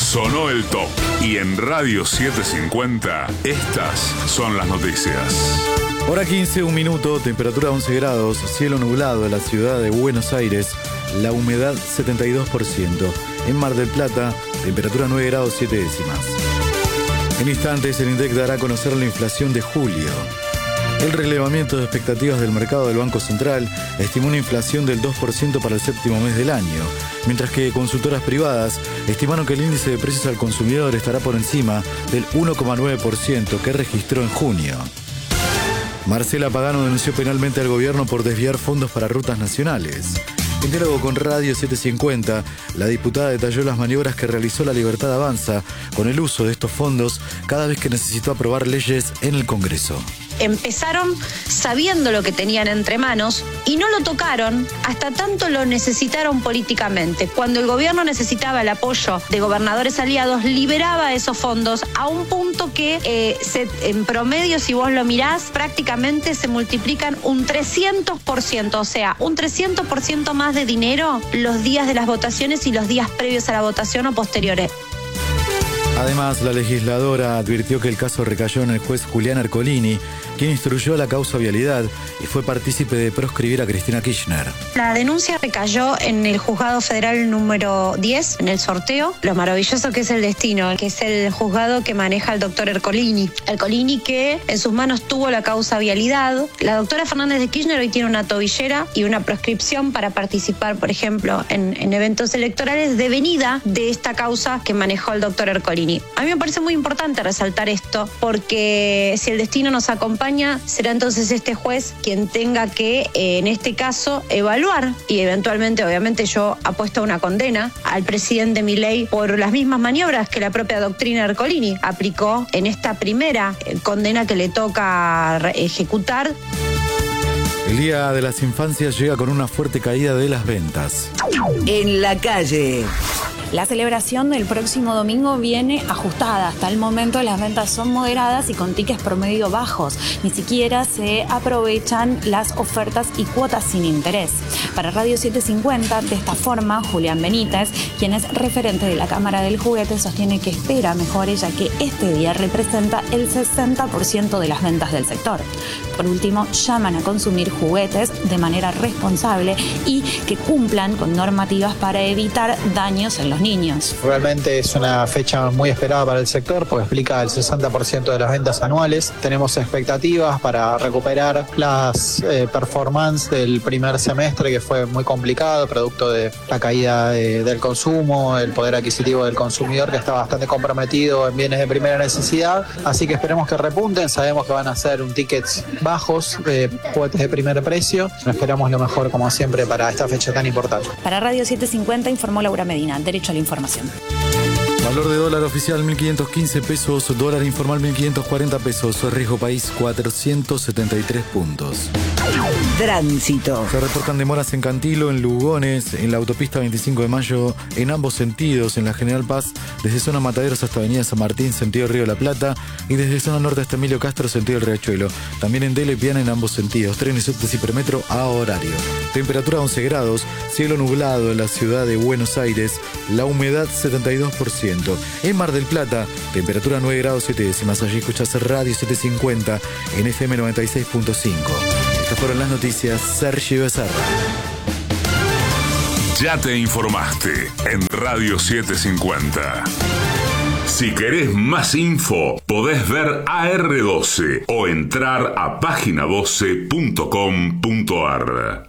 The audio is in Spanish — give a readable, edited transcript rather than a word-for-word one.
Sonó el top. Y en Radio 750, estas son las noticias. Hora 15, 1 minuto, temperatura 11 grados, cielo nublado en la ciudad de Buenos Aires, la humedad 72%. En Mar del Plata, temperatura 9 grados 7 décimas. En instantes, el INDEC dará a conocer la inflación de julio. El relevamiento de expectativas del mercado del Banco Central estimó una inflación del 2% para el séptimo mes del año, mientras que consultoras privadas estimaron que el índice de precios al consumidor estará por encima del 1,9% que registró en junio. Marcela Pagano denunció penalmente al gobierno por desviar fondos para rutas nacionales. En diálogo con Radio 750, la diputada detalló las maniobras que realizó La Libertad Avanza con el uso de estos fondos cada vez que necesitó aprobar leyes en el Congreso. Empezaron sabiendo lo que tenían entre manos y no lo tocaron hasta tanto lo necesitaron políticamente. Cuando el gobierno necesitaba el apoyo de gobernadores aliados, liberaba esos fondos a un punto que en promedio, si vos lo mirás, prácticamente se multiplican un 300%, o sea, un 300% más de dinero los días de las votaciones y los días previos a la votación o posteriores. Además, la legisladora advirtió que el caso recayó en el juez Julián Ercolini, quien instruyó la causa vialidad y fue partícipe de proscribir a Cristina Kirchner. La denuncia recayó en el juzgado federal número 10, en el sorteo. Lo maravilloso que es el destino, que es el juzgado que maneja el doctor Ercolini. Ercolini, que en sus manos tuvo la causa vialidad. La doctora Fernández de Kirchner hoy tiene una tobillera y una proscripción para participar, por ejemplo, en eventos electorales devenida de esta causa que manejó el doctor Ercolini. A mí me parece muy importante resaltar esto, porque si el destino nos acompaña, será entonces este juez quien tenga que, en este caso, evaluar y eventualmente, obviamente, yo apuesto a una condena al presidente Milei por las mismas maniobras que la propia doctrina Ercolini aplicó en esta primera condena que le toca ejecutar. El Día de las Infancias llega con una fuerte caída de las ventas. En la calle. La celebración del próximo domingo viene ajustada. Hasta el momento las ventas son moderadas y con tickets promedio bajos. Ni siquiera se aprovechan las ofertas y cuotas sin interés. Para Radio 750, de esta forma, Julián Benítez, quien es referente de la Cámara del Juguete, sostiene que espera mejore, ya que este día representa el 60% de las ventas del sector. Por último, llaman a consumir juguetes de manera responsable y que cumplan con normativas para evitar daños en los niños. Realmente es una fecha muy esperada para el sector porque explica el 60% de las ventas anuales. Tenemos expectativas para recuperar las performances del primer semestre, que fue muy complicado, producto de la caída del consumo, el poder adquisitivo del consumidor, que está bastante comprometido en bienes de primera necesidad. Así que esperemos que repunten. Sabemos que van a ser tickets bajos, juguetes de primer precio. Esperamos lo mejor, como siempre, para esta fecha tan importante. Para Radio 750 informó Laura Medina. Derecho a la información. Valor de dólar oficial 1.515 pesos, dólar informal 1.540 pesos, riesgo país 473 puntos. Tránsito. Se reportan demoras en Cantilo, en Lugones, en la autopista 25 de Mayo, en ambos sentidos, en la General Paz, desde zona Mataderos hasta Avenida San Martín, sentido Río de la Plata, y desde zona norte hasta Emilio Castro, sentido El Riachuelo. También en Dele Piana en ambos sentidos, trenes, subtes y premetro a horario. Temperatura 11 grados, cielo nublado en la ciudad de Buenos Aires, la humedad 72%. En Mar del Plata, temperatura 9 grados 7 décimas. Allí escuchás Radio 750 en FM 96.5. Estas fueron las noticias. Sergio Becerra. Ya te informaste en Radio 750. Si querés más info, podés ver AR12 o entrar a página12.com.ar.